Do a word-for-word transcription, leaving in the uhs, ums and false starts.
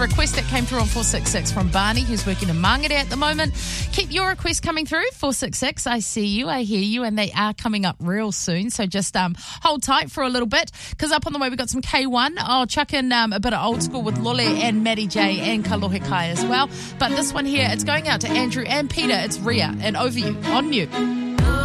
request that came through on four six six from Barney, who's working in Mangere at the moment. Keep your requests coming through, four six six. I see you, I hear you, and they are coming up real soon. So just um, hold tight for a little bit, because up on the way we've got some K one. I'll chuck in um, a bit of old school with Lole and Maddie J and Kalohe Kai as well. But this one here, it's going out to Andrew and Peter. It's Ria and Over You, on You.